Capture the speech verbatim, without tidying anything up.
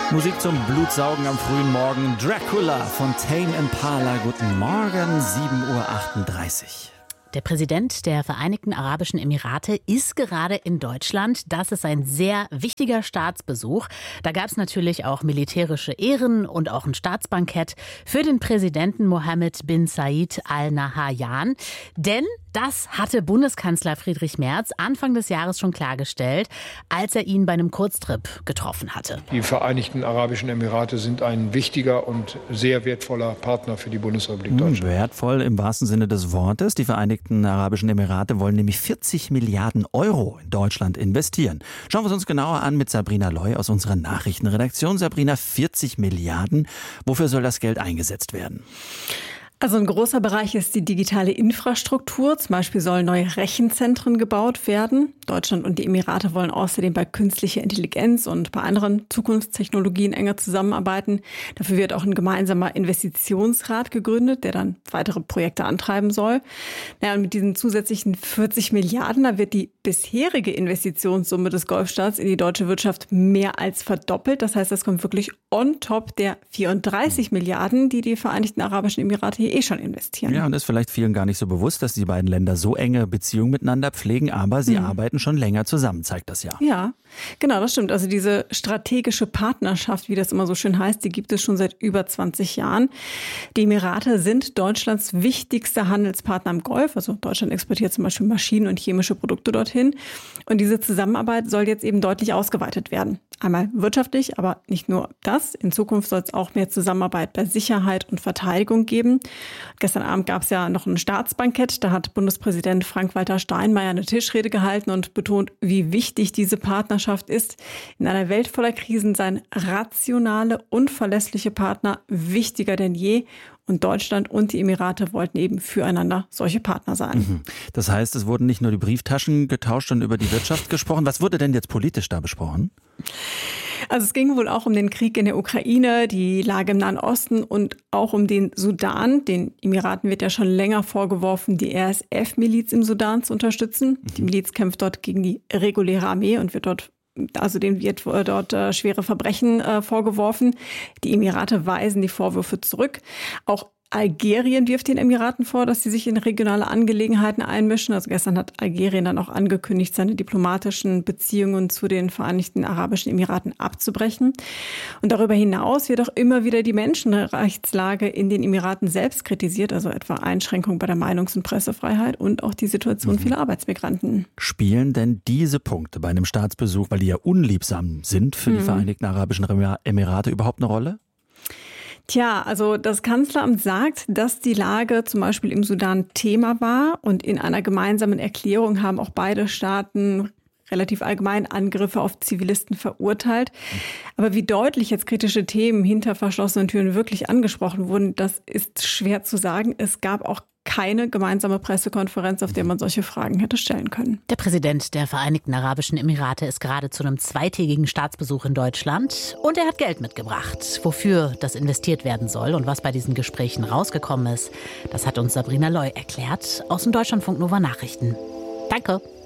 Musik zum Blutsaugen am frühen Morgen. Dracula von Tame Impala. Guten Morgen, sieben Uhr achtunddreißig. Der Präsident der Vereinigten Arabischen Emirate ist gerade in Deutschland. Das ist ein sehr wichtiger Staatsbesuch. Da gab es natürlich auch militärische Ehren und auch ein Staatsbankett für den Präsidenten Mohammed bin Zayed Al Nahyan. Denn das hatte Bundeskanzler Friedrich Merz Anfang des Jahres schon klargestellt, als er ihn bei einem Kurztrip getroffen hatte. Die Vereinigten Arabischen Emirate sind ein wichtiger und sehr wertvoller Partner für die Bundesrepublik Deutschland. Wertvoll im wahrsten Sinne des Wortes. Die Vereinigten Arabischen Emirate wollen nämlich vierzig Milliarden Euro in Deutschland investieren. Schauen wir es uns genauer an mit Sabrina Loy aus unserer Nachrichtenredaktion. Sabrina, vierzig Milliarden. Wofür soll das Geld eingesetzt werden? Also ein großer Bereich ist die digitale Infrastruktur. Zum Beispiel sollen neue Rechenzentren gebaut werden. Deutschland und die Emirate wollen außerdem bei künstlicher Intelligenz und bei anderen Zukunftstechnologien enger zusammenarbeiten. Dafür wird auch ein gemeinsamer Investitionsrat gegründet, der dann weitere Projekte antreiben soll. Naja, und mit diesen zusätzlichen vierzig Milliarden, da wird die bisherige Investitionssumme des Golfstaats in die deutsche Wirtschaft mehr als verdoppelt. Das heißt, das kommt wirklich on top der vierunddreißig Milliarden, die die Vereinigten Arabischen Emirate hier eh schon investieren. Ja, und ist vielleicht vielen gar nicht so bewusst, dass die beiden Länder so enge Beziehungen miteinander pflegen, aber sie mhm. arbeiten schon länger zusammen, zeigt das ja. Ja, genau, das stimmt. Also diese strategische Partnerschaft, wie das immer so schön heißt, die gibt es schon seit über zwanzig Jahren. Die Emirate sind Deutschlands wichtigster Handelspartner im Golf. Also Deutschland exportiert zum Beispiel Maschinen und chemische Produkte dorthin. Und diese Zusammenarbeit soll jetzt eben deutlich ausgeweitet werden. Einmal wirtschaftlich, aber nicht nur das. In Zukunft soll es auch mehr Zusammenarbeit bei Sicherheit und Verteidigung geben. Gestern Abend gab es ja noch ein Staatsbankett. Da hat Bundespräsident Frank-Walter Steinmeier eine Tischrede gehalten und betont, wie wichtig diese Partnerschaft ist. In einer Welt voller Krisen seien rationale und verlässliche Partner wichtiger denn je. Und Deutschland und die Emirate wollten eben füreinander solche Partner sein. Das heißt, es wurden nicht nur die Brieftaschen getauscht und über die Wirtschaft gesprochen. Was wurde denn jetzt politisch da besprochen? Also es ging wohl auch um den Krieg in der Ukraine, die Lage im Nahen Osten und auch um den Sudan. Den Emiraten wird ja schon länger vorgeworfen, die R S F-Miliz im Sudan zu unterstützen. Die Miliz kämpft dort gegen die reguläre Armee und wird dort Also denen wird dort äh, schwere Verbrechen äh, vorgeworfen. Die Emirate weisen die Vorwürfe zurück. Auch Algerien wirft den Emiraten vor, dass sie sich in regionale Angelegenheiten einmischen. Also gestern hat Algerien dann auch angekündigt, seine diplomatischen Beziehungen zu den Vereinigten Arabischen Emiraten abzubrechen. Und darüber hinaus wird auch immer wieder die Menschenrechtslage in den Emiraten selbst kritisiert, also etwa Einschränkungen bei der Meinungs- und Pressefreiheit und auch die Situation mhm. vieler Arbeitsmigranten. Spielen denn diese Punkte bei einem Staatsbesuch, weil die ja unliebsam sind für mhm. die Vereinigten Arabischen Emirate, überhaupt eine Rolle? Tja, also das Kanzleramt sagt, dass die Lage zum Beispiel im Sudan Thema war und in einer gemeinsamen Erklärung haben auch beide Staaten relativ allgemein Angriffe auf Zivilisten verurteilt. Aber wie deutlich jetzt kritische Themen hinter verschlossenen Türen wirklich angesprochen wurden, das ist schwer zu sagen. Es gab auch keine gemeinsame Pressekonferenz, auf der man solche Fragen hätte stellen können. Der Präsident der Vereinigten Arabischen Emirate ist gerade zu einem zweitägigen Staatsbesuch in Deutschland und er hat Geld mitgebracht. Wofür das investiert werden soll und was bei diesen Gesprächen rausgekommen ist, das hat uns Sabrina Loy erklärt aus den Deutschlandfunk Nova Nachrichten. Danke.